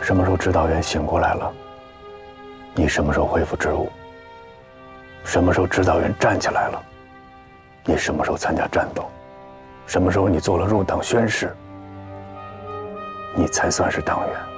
什么时候指导员醒过来了，你什么时候恢复职务？什么时候指导员站起来了，你什么时候参加战斗？什么时候你做了入党宣誓，你才算是党员？